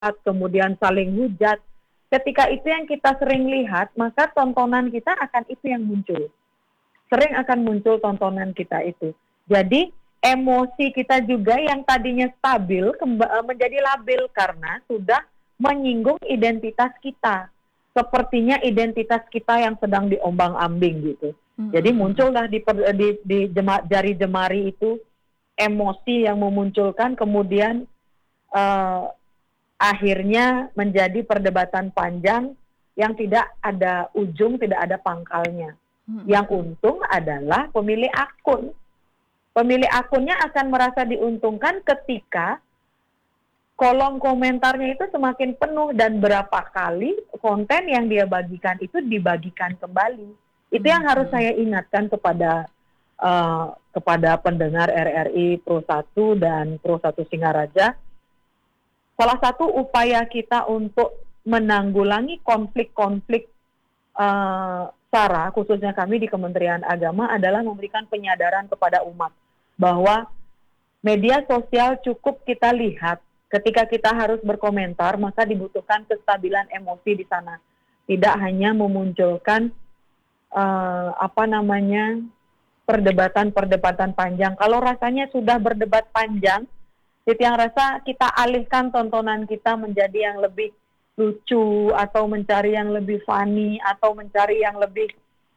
kemudian saling hujat. Ketika itu yang kita sering lihat, maka tontonan kita akan itu yang muncul. Sering akan muncul tontonan kita itu. Jadi emosi kita juga yang tadinya stabil menjadi labil karena sudah menyinggung identitas kita. Sepertinya identitas kita yang sedang diombang-ambing gitu. Jadi muncullah di jari jemari itu emosi yang memunculkan, kemudian akhirnya menjadi perdebatan panjang yang tidak ada ujung, tidak ada pangkalnya. Yang untung adalah pemilik akun. Pemilik akunnya akan merasa diuntungkan ketika kolom komentarnya itu semakin penuh dan berapa kali konten yang dia bagikan itu dibagikan kembali. Itu yang harus saya ingatkan kepada pendengar RRI Pro 1 dan Pro 1 Singaraja. Salah satu upaya kita untuk menanggulangi konflik-konflik SARA, khususnya kami di Kementerian Agama, adalah memberikan penyadaran kepada umat bahwa media sosial cukup kita lihat. Ketika kita harus berkomentar, maka dibutuhkan kestabilan emosi di sana. Tidak hanya memunculkan perdebatan panjang. Kalau rasanya sudah berdebat panjang, yang rasa kita alihkan tontonan kita menjadi yang lebih lucu, atau mencari yang lebih funny, atau mencari yang lebih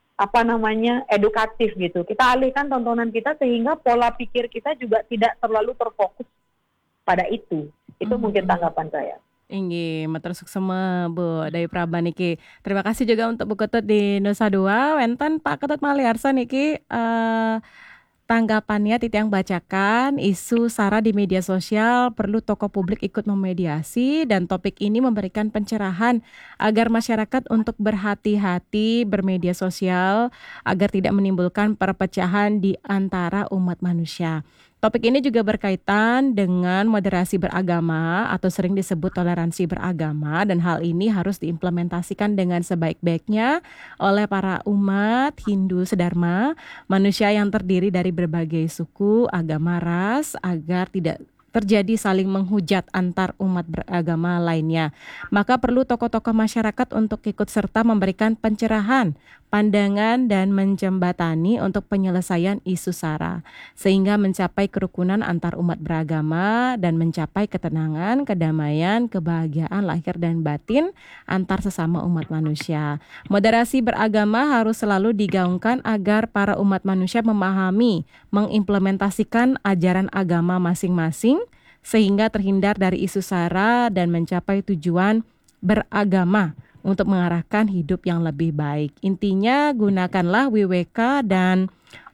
edukatif gitu. Kita alihkan tontonan kita sehingga pola pikir kita juga tidak terlalu terfokus pada itu. Itu mungkin tanggapan saya. Inggih, matur suksema Bu Dayu Praba niki. Terima kasih juga untuk Bu Ketut di Nusa Dua. Wenten Pak Ketut Maliarsa niki tanggapannya Titiang bacakan, isu SARA di media sosial perlu tokoh publik ikut memediasi, dan topik ini memberikan pencerahan agar masyarakat untuk berhati-hati bermedia sosial agar tidak menimbulkan perpecahan di antara umat manusia. Topik ini juga berkaitan dengan moderasi beragama atau sering disebut toleransi beragama, dan hal ini harus diimplementasikan dengan sebaik-baiknya oleh para umat Hindu sedharma, manusia yang terdiri dari berbagai suku, agama, ras, agar tidak terjadi saling menghujat antar umat beragama lainnya. Maka perlu tokoh-tokoh masyarakat untuk ikut serta memberikan pencerahan, pandangan, dan menjembatani untuk penyelesaian isu SARA, sehingga mencapai kerukunan antar umat beragama dan mencapai ketenangan, kedamaian, kebahagiaan lahir dan batin antar sesama umat manusia. Moderasi beragama harus selalu digaungkan agar para umat manusia memahami, mengimplementasikan ajaran agama masing-masing, sehingga terhindar dari isu SARA dan mencapai tujuan beragama untuk mengarahkan hidup yang lebih baik. Intinya gunakanlah WWK dan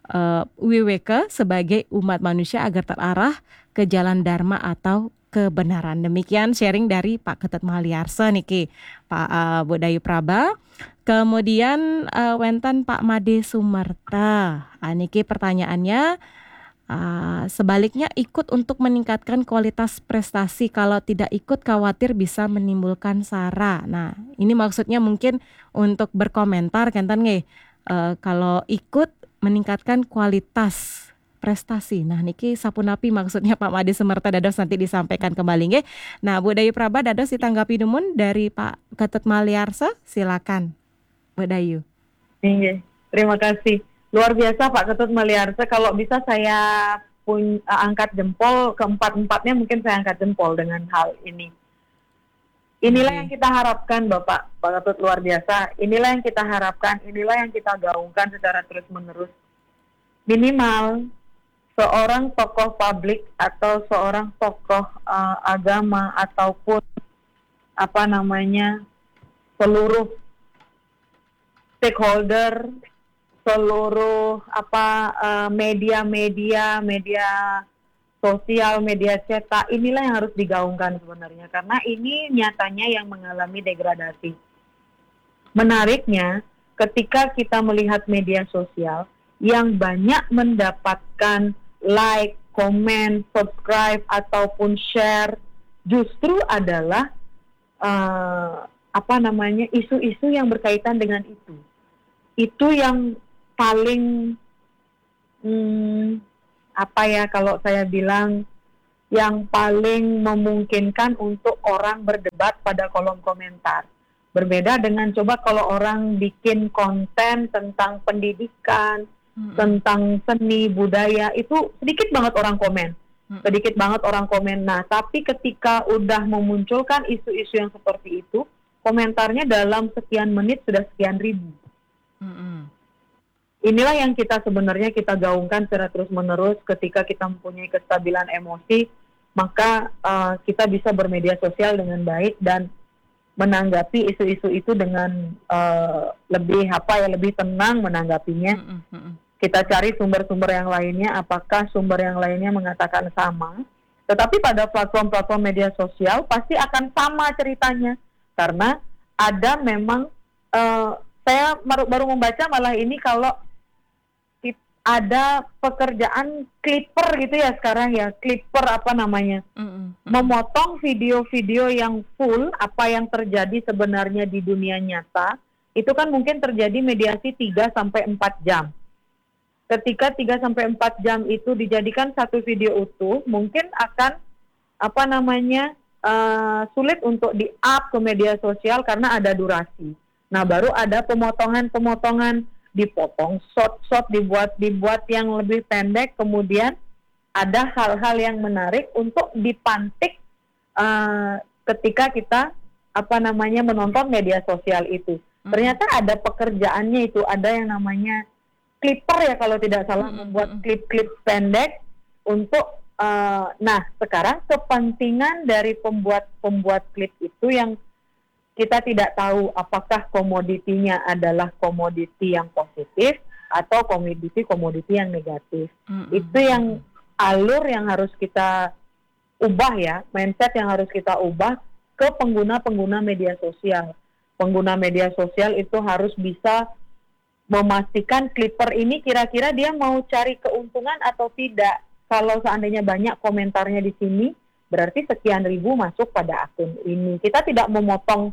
WWK sebagai umat manusia agar terarah ke jalan dharma atau kebenaran. Demikian sharing dari Pak Ketut Maliarsa niki, Pak Bu Dayu Praba. Kemudian wenten Pak Made Sumerta. Niki pertanyaannya, sebaliknya ikut untuk meningkatkan kualitas prestasi, kalau tidak ikut khawatir bisa menimbulkan SARA. Nah, ini maksudnya mungkin untuk berkomentar kenten nggih, kalau ikut meningkatkan kualitas prestasi. Nah, niki sapunapi maksudnya Pak Made Sumerta, dados nanti disampaikan kembali nggih. Nah, Bu Dayu Praba dados ditanggapi dumun dari Pak Ketut Maliarsa, silakan Bu Dayu. Iya, terima kasih. Luar biasa Pak Ketut Maliarsa. Kalau bisa saya angkat jempol, keempat-empatnya mungkin saya angkat jempol dengan hal ini. Inilah yang kita harapkan Pak Ketut, luar biasa. Inilah yang kita harapkan, inilah yang kita gaungkan secara terus-menerus. Minimal seorang tokoh publik atau seorang tokoh agama ataupun seluruh stakeholder, seluruh media sosial, media cetak, inilah yang harus digaungkan sebenarnya, karena ini nyatanya yang mengalami degradasi. Menariknya, ketika kita melihat media sosial yang banyak mendapatkan like, komen, subscribe ataupun share, justru adalah isu-isu yang berkaitan dengan itu. Itu yang paling kalau saya bilang yang paling memungkinkan untuk orang berdebat pada kolom komentar. Berbeda dengan coba kalau orang bikin konten tentang pendidikan, tentang seni, budaya, itu sedikit banget orang komen. Sedikit banget orang komen. Nah, tapi ketika udah memunculkan isu-isu yang seperti itu, komentarnya dalam sekian menit sudah sekian ribu. Inilah yang kita sebenarnya kita gaungkan secara terus-menerus. Ketika kita mempunyai kestabilan emosi, maka kita bisa bermedia sosial dengan baik dan menanggapi isu-isu itu dengan lebih tenang menanggapinya. Kita cari sumber-sumber yang lainnya, apakah sumber yang lainnya mengatakan sama. Tetapi pada platform-platform media sosial pasti akan sama ceritanya, karena ada memang saya baru membaca malah ini kalau ada pekerjaan clipper gitu ya sekarang ya, clipper apa namanya, memotong video-video yang full apa yang terjadi sebenarnya di dunia nyata, itu kan mungkin terjadi mediasi 3-4 jam. Ketika 3-4 jam itu dijadikan satu video utuh, mungkin akan sulit untuk di-up ke media sosial karena ada durasi. Nah, baru ada pemotongan-pemotongan, dipotong short dibuat yang lebih pendek, kemudian ada hal-hal yang menarik untuk dipantik ketika kita menonton media sosial itu. Ternyata ada pekerjaannya itu, ada yang namanya clipper ya kalau tidak salah, membuat klip-klip pendek untuk nah sekarang kepentingan dari pembuat klip itu yang kita tidak tahu apakah komoditinya adalah komoditi yang positif atau komoditi yang negatif. Itu yang alur yang harus kita ubah ya, mindset yang harus kita ubah ke pengguna media sosial. Pengguna media sosial itu harus bisa memastikan clipper ini kira-kira dia mau cari keuntungan atau tidak. Kalau seandainya banyak komentarnya di sini, berarti sekian ribu masuk pada akun ini. Kita tidak memotong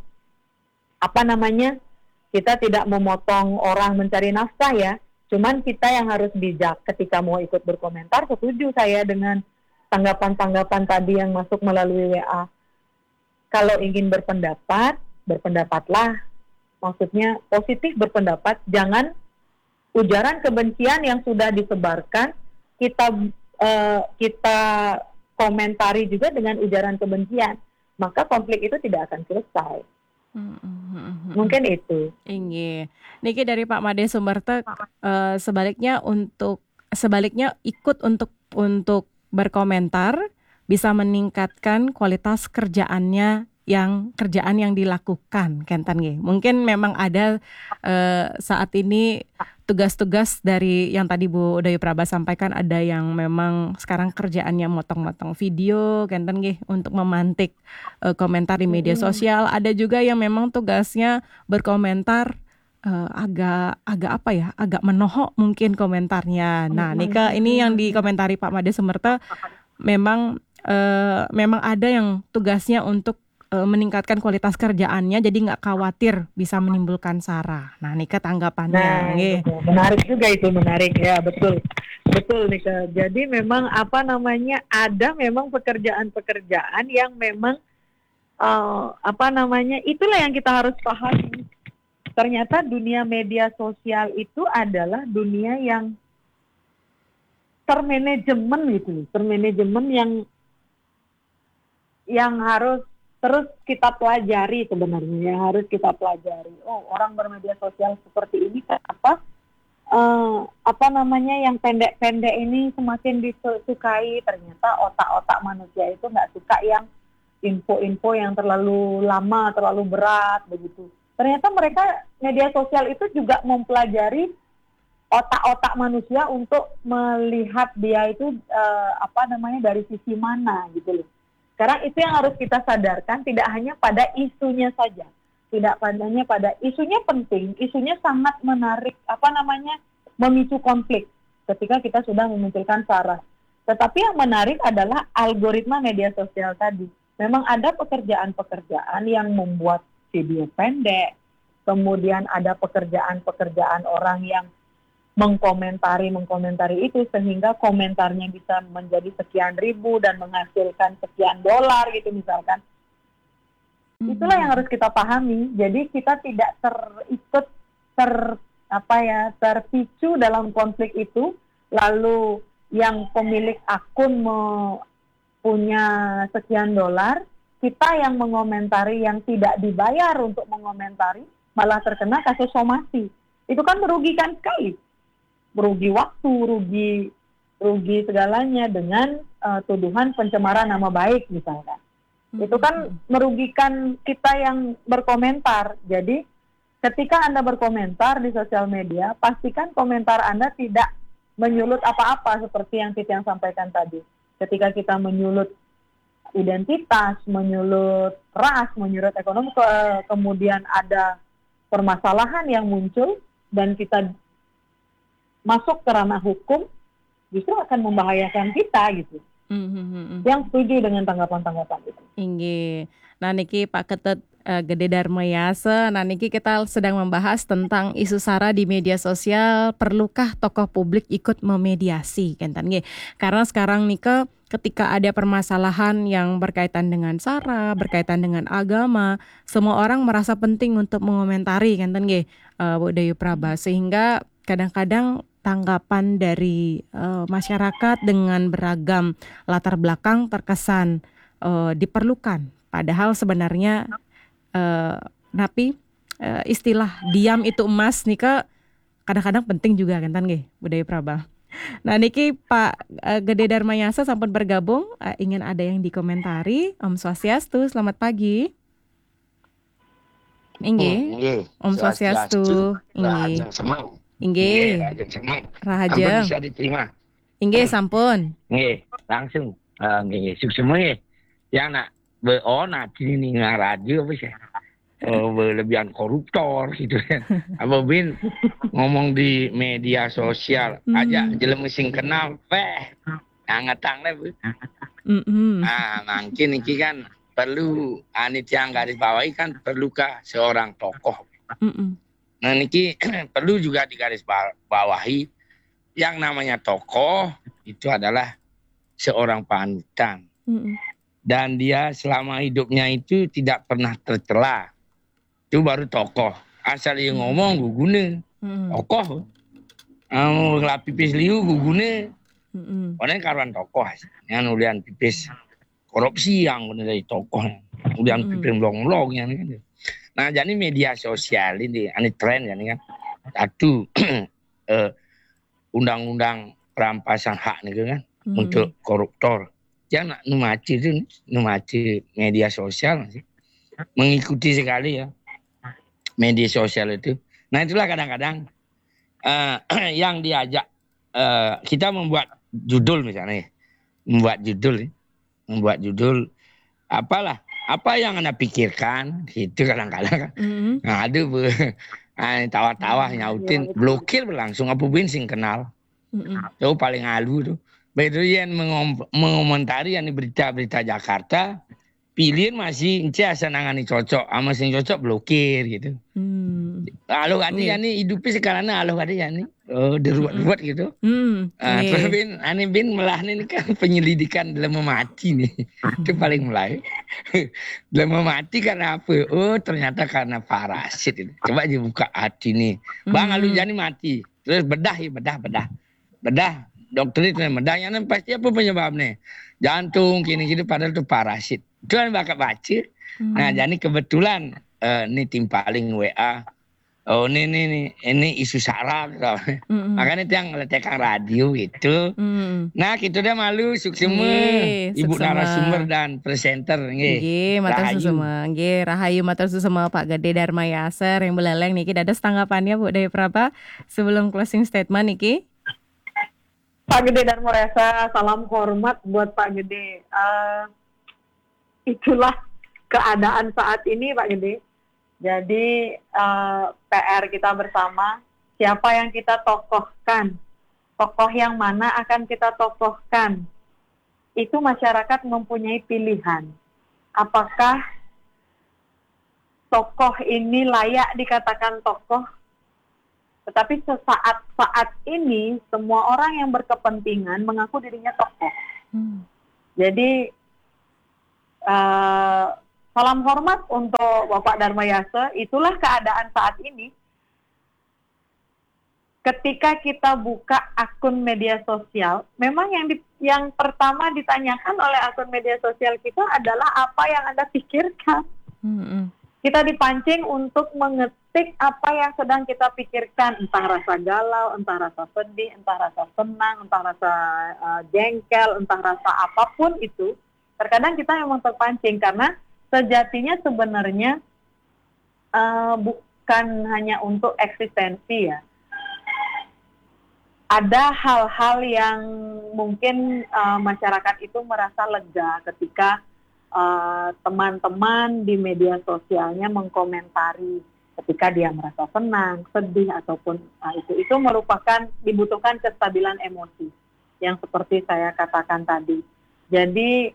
kita tidak memotong orang mencari nafkah ya. Cuman kita yang harus bijak ketika mau ikut berkomentar. Setuju saya dengan tanggapan-tanggapan tadi yang masuk melalui WA. Kalau ingin berpendapat, berpendapatlah. Maksudnya positif berpendapat, jangan ujaran kebencian yang sudah disebarkan kita komentari juga dengan ujaran kebencian, maka konflik itu tidak akan selesai. Mungkin itu. Inggih. Niki dari Pak Made Sumerta sebaliknya ikut untuk berkomentar bisa meningkatkan kualitas kerjaan yang dilakukan, Kentan nggih. Mungkin memang ada saat ini tugas-tugas dari yang tadi Bu Dayu Praba sampaikan, ada yang memang sekarang kerjaannya motong-motong video, Kentan nggih, untuk memantik komentar di media sosial. Ada juga yang memang tugasnya berkomentar agak menohok mungkin komentarnya. Nah, Nika ini yang dikomentari Pak Made Sumerta memang ada yang tugasnya untuk meningkatkan kualitas kerjaannya, jadi nggak khawatir bisa menimbulkan sara. Nah, Nika tanggapannya. Nah, menarik juga itu, menarik ya, betul Nika. Jadi memang ada memang pekerjaan-pekerjaan yang memang itulah yang kita harus pahami. Ternyata dunia media sosial itu adalah dunia yang termanajemen gitu, yang harus terus kita pelajari sebenarnya, harus kita pelajari. Oh, orang bermedia sosial seperti ini kenapa yang pendek-pendek ini semakin disukai. Ternyata otak-otak manusia itu nggak suka yang info-info yang terlalu lama, terlalu berat begitu. Ternyata media sosial itu juga mempelajari otak-otak manusia untuk melihat dia itu dari sisi mana gitu loh. Sekarang itu yang harus kita sadarkan, tidak hanya pada isunya saja. Tidak hanya pada isunya penting, isunya sangat menarik, memicu konflik ketika kita sudah memunculkan sara. Tetapi yang menarik adalah algoritma media sosial tadi. Memang ada pekerjaan-pekerjaan yang membuat video pendek, kemudian ada pekerjaan-pekerjaan orang yang mengkomentari itu sehingga komentarnya bisa menjadi sekian ribu dan menghasilkan sekian dolar gitu misalkan. Itulah yang harus kita pahami. Jadi kita tidak terpicu dalam konflik itu, lalu yang pemilik akun punya sekian dolar, kita yang mengomentari yang tidak dibayar untuk mengomentari malah terkena kasus somasi. Itu kan merugikan sekali. Merugi waktu, rugi segalanya dengan tuduhan pencemaran nama baik misalkan. Itu kan merugikan kita yang berkomentar. Jadi ketika Anda berkomentar di sosial media, pastikan komentar Anda tidak menyulut apa-apa seperti yang Titian sampaikan tadi. Ketika kita menyulut identitas, menyulut ras, menyulut ekonomi, kemudian ada permasalahan yang muncul dan kita masuk ke ranah hukum, justru akan membahayakan kita gitu. Yang setuju dengan tanggapan-tanggapan itu. Inggih. Nah niki Pak Ketut Gede Darmayasa. Nah niki kita sedang membahas tentang isu sara di media sosial. Perlukah tokoh publik ikut memediasi? Kentan nggih. Karena sekarang nika ketika ada permasalahan yang berkaitan dengan sara, berkaitan dengan agama, semua orang merasa penting untuk mengomentari, kentan nggih, Bu Dayu Praba, sehingga kadang-kadang tanggapan dari masyarakat dengan beragam latar belakang terkesan diperlukan. Padahal sebenarnya istilah diam itu emas nika kadang-kadang penting juga kan nggih, Bu Dayu Praba. Nah niki Pak Gede Darmayasa sampun bergabung, ingin ada yang dikomentari. Om Swastiastu, selamat pagi. Inggih. Om Swastiastu. Inggih. Inggih. Rahajeng. Bisa diterima. Inggih sampun. Nggih, langsung. Nggih, sukses nggih. Yang nak ini radio apa sih? Berlebihan koruptor gitu kan. Apa bin ngomong di media sosial aja jelema sing kenal angatang lah Bu. Mungkin iki kan perlu anit yang garis bawahi kan perlukah seorang tokoh. Nah niki perlu juga digaris bawahi yang namanya tokoh itu adalah seorang panutan. Dan dia selama hidupnya itu tidak pernah tercela. Itu baru tokoh. Asal dia ngomong gugune. Tokoh. Ngelap pipis liu gugune. Orang karuan tokoh. Yang nulian pipis korupsi yang benar dari tokoh. Nulian pipis blong-blong yang kan. Nah, jadi media sosial ini tren kan. Satu undang-undang perampasan hak nih kan untuk koruptor. Jangan numaci media sosial sih. Mengikuti sekali ya media sosial itu. Nah, itulah kadang-kadang yang diajak kita membuat judul misalnya. Membuat judul apa yang Anda pikirkan itu kadang-kadang nah, aduh tawa-tawa nyautin blokir berlangsung apa bin sing kenal itu paling halu tuh begitu yang mengomentari yang berita-berita Jakarta pilihan masih asa nangani cocok sama sing cocok blokir gitu. Halo adi yani hidupnya sekarang halo adi yani deruat gitu. Terus bin melah ini kan penyelidikan dalam memati nih. Itu paling mulai. Dalam memati karena apa? Oh ternyata karena parasit itu. Coba aja buka hati nih. Bang Alu Jani mati. Terus bedah. Dokter itu bedahnya pasti apa penyebabnya? Jantung gini-gini padahal itu parasit. Itu kan bakal baca. Nah jadi kebetulan ini tim paling WA. Oh ini isu sara gitu. Makanya itu yang letakkan radio gitu. Nah kita udah malu sukses Ibu narasumber dan presenter nggih. Matur susema. Nggih, rahayu matur susema Pak Gede Darmayasa yang beleleng niki dados tanggapannya Bu Dayu Praba sebelum closing statement niki. Pak Gede Darmayasa, salam hormat buat Pak Gede. Itulah keadaan saat ini Pak Gede. Jadi PR kita bersama, siapa yang kita tokohkan, tokoh yang mana akan kita tokohkan. Itu masyarakat mempunyai pilihan. Apakah tokoh ini layak dikatakan tokoh Tetapi saat ini semua orang yang berkepentingan mengaku dirinya tokoh. Jadi salam hormat untuk Bapak Darmayasa. Itulah keadaan saat ini. Ketika kita buka akun media sosial, memang yang pertama ditanyakan oleh akun media sosial kita adalah apa yang Anda pikirkan. Kita dipancing untuk mengetik apa yang sedang kita pikirkan, entah rasa galau, entah rasa sedih, entah rasa senang, entah rasa jengkel, entah rasa apapun itu. Terkadang kita memang terpancing karena sejatinya sebenarnya bukan hanya untuk eksistensi ya. Ada hal-hal yang mungkin masyarakat itu merasa lega ketika teman-teman di media sosialnya mengkomentari ketika dia merasa senang, sedih ataupun itu merupakan dibutuhkan kestabilan emosi yang seperti saya katakan tadi. Jadi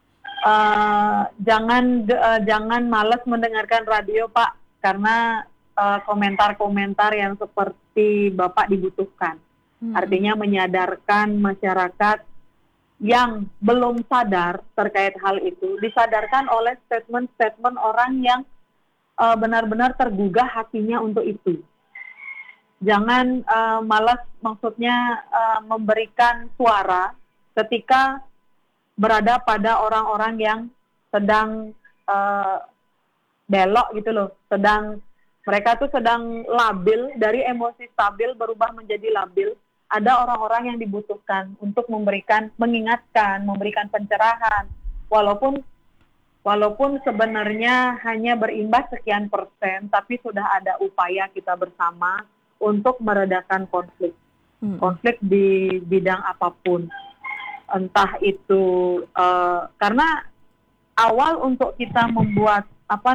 jangan malas mendengarkan radio Pak, karena komentar-komentar yang seperti Bapak dibutuhkan. Artinya menyadarkan masyarakat yang belum sadar terkait hal itu, disadarkan oleh statement-statement orang yang benar-benar tergugah hatinya untuk itu. Jangan malas maksudnya memberikan suara ketika berada pada orang-orang yang sedang belok gitu loh, mereka tuh sedang labil, dari emosi stabil berubah menjadi labil. Ada orang-orang yang dibutuhkan untuk mengingatkan, memberikan pencerahan, walaupun sebenarnya hanya berimbas sekian persen, tapi sudah ada upaya kita bersama untuk meredakan konflik di bidang apapun, entah itu karena awal untuk kita membuat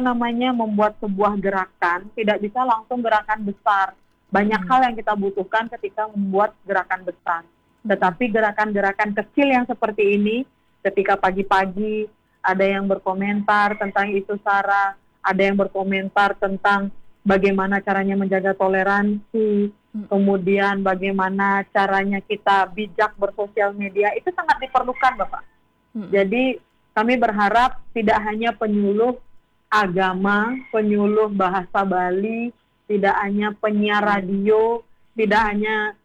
sebuah gerakan tidak bisa langsung gerakan besar. Banyak hal yang kita butuhkan ketika membuat gerakan besar. Tetapi gerakan-gerakan kecil yang seperti ini, ketika pagi-pagi ada yang berkomentar tentang isu SARA, ada yang berkomentar tentang bagaimana caranya menjaga toleransi, kemudian bagaimana caranya kita bijak bersosial media, itu sangat diperlukan Bapak. Jadi kami berharap tidak hanya penyuluh agama, penyuluh bahasa Bali, tidak hanya penyiar radio, tidak hanya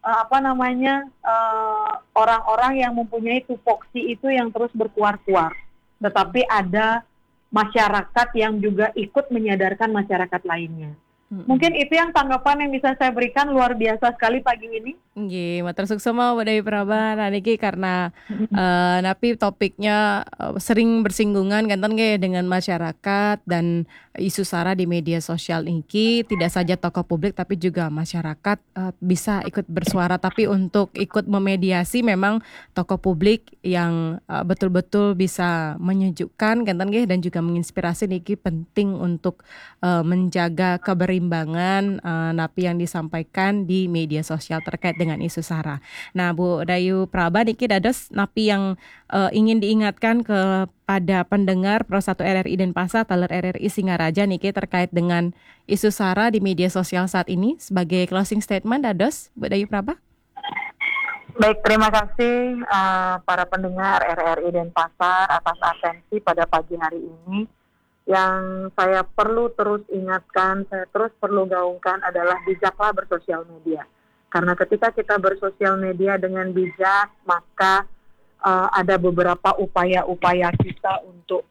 orang-orang yang mempunyai tupoksi itu yang terus berkuar-kuar, tetapi ada masyarakat yang juga ikut menyadarkan masyarakat lainnya. Mungkin itu yang tanggapan yang bisa saya berikan. Luar biasa sekali pagi ini. Nggih, matur suksema Badai Praba niki karena napi topiknya sering bersinggungan kanten nggih dengan masyarakat dan isu SARA di media sosial ini tidak saja tokoh publik tapi juga masyarakat bisa ikut bersuara, tapi untuk ikut memediasi memang tokoh publik yang betul-betul bisa menyejukkan kanten nggih dan juga menginspirasi niki penting untuk menjaga keberimbangan napi yang disampaikan di media sosial terkait dengan isu SARA. Nah, Bu Dayu Praba niki dados napi yang ingin diingatkan kepada pendengar Pro 1 RRI Denpasar, Taler RRI Singaraja niki terkait dengan isu SARA di media sosial saat ini sebagai closing statement dados Bu Dayu Praba. Baik, terima kasih para pendengar RRI Denpasar atas atensi pada pagi hari ini. Yang saya perlu terus ingatkan, saya terus perlu gaungkan adalah bijaklah bersosial media. Karena ketika kita bersosial media dengan bijak, maka ada beberapa upaya-upaya kita untuk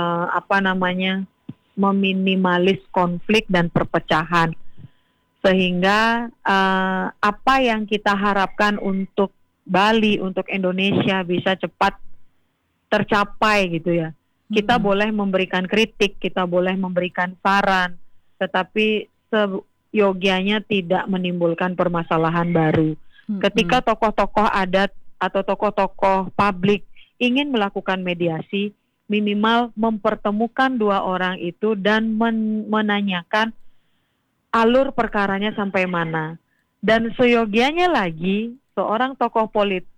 meminimalis konflik dan perpecahan. Sehingga apa yang kita harapkan untuk Bali, untuk Indonesia bisa cepat tercapai gitu ya. Kita boleh memberikan kritik, kita boleh memberikan saran, tetapi seyogianya tidak menimbulkan permasalahan baru. Ketika tokoh-tokoh adat atau tokoh-tokoh publik ingin melakukan mediasi, minimal mempertemukan dua orang itu dan menanyakan alur perkaranya sampai mana. Dan seyogianya lagi seorang tokoh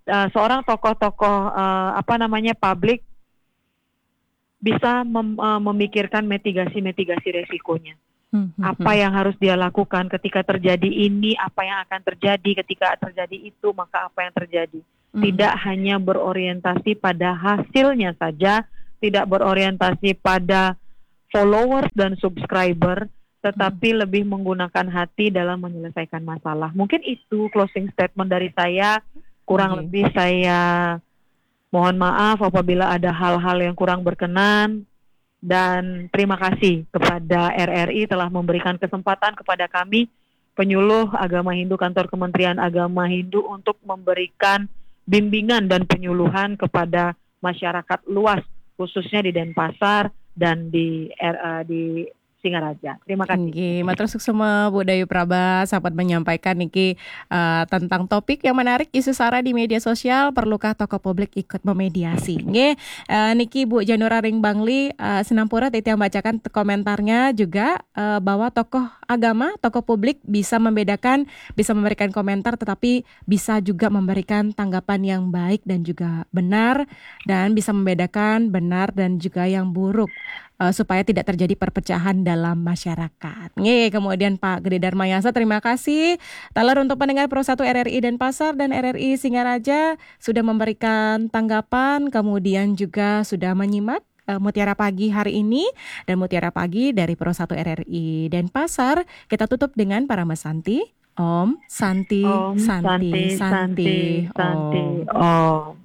publik bisa memikirkan mitigasi resikonya. Apa yang harus dia lakukan ketika terjadi ini, apa yang akan terjadi ketika terjadi itu, maka apa yang terjadi. Tidak hanya berorientasi pada hasilnya saja, tidak berorientasi pada followers dan subscriber, tetapi lebih menggunakan hati dalam menyelesaikan masalah. Mungkin itu closing statement dari saya. Kurang lebih saya mohon maaf apabila ada hal-hal yang kurang berkenan. Dan terima kasih kepada RRI telah memberikan kesempatan kepada kami, penyuluh agama Hindu Kantor Kementerian Agama Hindu, untuk memberikan bimbingan dan penyuluhan kepada masyarakat luas, khususnya di Denpasar dan di Singaraja. Terima kasih. Nggih, matur suksema Bu Dayu Praba sahabat menyampaikan niki tentang topik yang menarik, isu SARA di media sosial, perlukah tokoh publik ikut memediasi. Nggih, niki Bu Janura Ring Bangli Sinampura titi yang bacakan komentarnya juga bahwa tokoh agama, tokoh publik bisa membedakan, bisa memberikan komentar, tetapi bisa juga memberikan tanggapan yang baik dan juga benar, dan bisa membedakan benar dan juga yang buruk, supaya tidak terjadi perpecahan dalam masyarakat. Nggih, kemudian Pak Gede Darmayasa, terima kasih. Talar untuk pendengar Pro 1 RRI Denpasar dan RRI Singaraja sudah memberikan tanggapan, kemudian juga sudah menyimak Mutiara Pagi hari ini, dan Mutiara Pagi dari Pro 1 RRI Denpasar. Kita tutup dengan Parama Santi. Om Santi, Om Santi, Santi, Santi, Santi, Santi. Om. Om.